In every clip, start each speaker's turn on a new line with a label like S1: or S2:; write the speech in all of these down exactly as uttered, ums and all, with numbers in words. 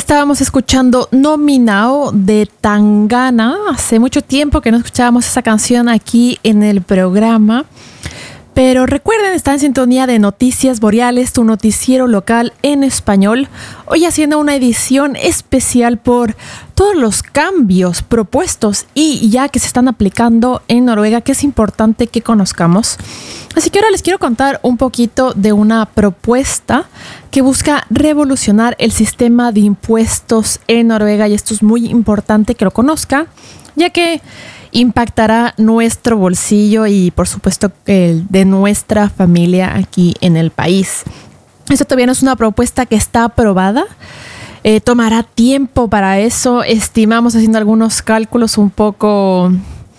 S1: Estábamos escuchando Nominao de Tangana. Hace mucho tiempo que no escuchábamos esa canción aquí en el programa. Pero recuerden, está en sintonía de Noticias Boreales, tu noticiero local en español. Hoy haciendo una edición especial por todos los cambios propuestos y ya que se están aplicando en Noruega, que es importante que conozcamos. Así que ahora les quiero contar un poquito de una propuesta que busca revolucionar el sistema de impuestos en Noruega, y esto es muy importante que lo conozca, ya que impactará nuestro bolsillo y por supuesto el de nuestra familia aquí en el país. Esto todavía no es una propuesta que está aprobada. Eh, tomará tiempo para eso. Estimamos, haciendo algunos cálculos un poco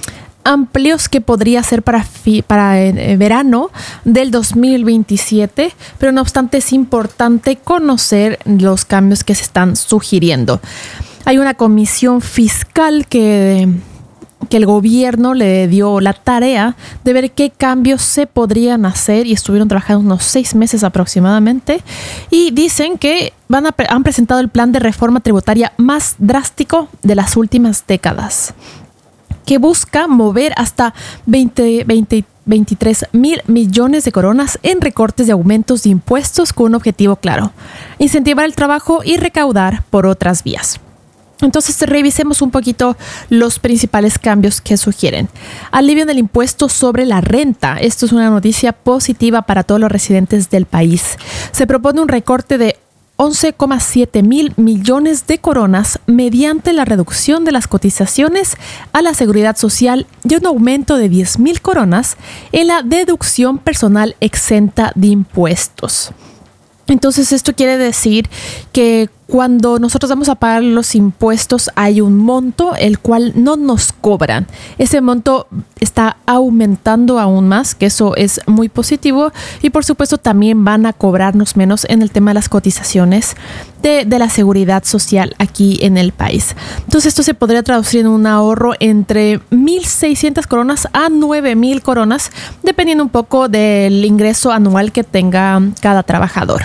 S1: amplios, que podría ser para, fi- para eh, verano del dos mil veintisiete, pero no obstante es importante conocer los cambios que se están sugiriendo. Hay una comisión fiscal que... que el gobierno le dio la tarea de ver qué cambios se podrían hacer, y estuvieron trabajando unos seis meses aproximadamente, y dicen que van a, han presentado el plan de reforma tributaria más drástico de las últimas décadas, que busca mover hasta veinte, veinte, veintitrés mil millones de coronas en recortes y aumentos de impuestos, con un objetivo claro: incentivar el trabajo y recaudar por otras vías. Entonces, revisemos un poquito los principales cambios que sugieren. Alivio del impuesto sobre la renta. Esto es una noticia positiva para todos los residentes del país. Se propone un recorte de once coma siete mil millones de coronas mediante la reducción de las cotizaciones a la seguridad social y un aumento de diez mil coronas en la deducción personal exenta de impuestos. Entonces, esto quiere decir que cuando nosotros vamos a pagar los impuestos hay un monto el cual no nos cobran. Ese monto está aumentando aún más, que eso es muy positivo, y por supuesto también van a cobrarnos menos en el tema de las cotizaciones de, de la seguridad social aquí en el país. Entonces, esto se podría traducir en un ahorro entre mil seiscientas coronas a nueve mil coronas, dependiendo un poco del ingreso anual que tenga cada trabajador.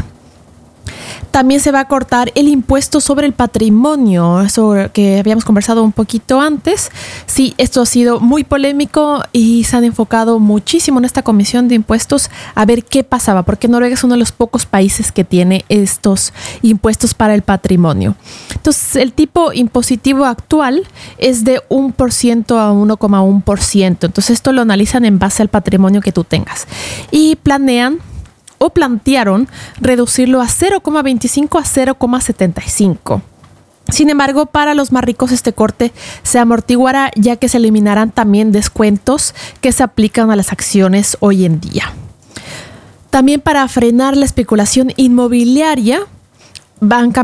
S1: También se va a cortar el impuesto sobre el patrimonio, eso que habíamos conversado un poquito antes. Sí, esto ha sido muy polémico y se han enfocado muchísimo en esta comisión de impuestos a ver qué pasaba, porque Noruega es uno de los pocos países que tiene estos impuestos para el patrimonio. Entonces, el tipo impositivo actual es de uno por ciento a uno coma uno por ciento. Entonces, esto lo analizan en base al patrimonio que tú tengas y planean o plantearon reducirlo a cero coma veinticinco a cero coma setenta y cinco. Sin embargo, para los más ricos este corte se amortiguará, ya que se eliminarán también descuentos que se aplican a las acciones hoy en día. También, para frenar la especulación inmobiliaria, van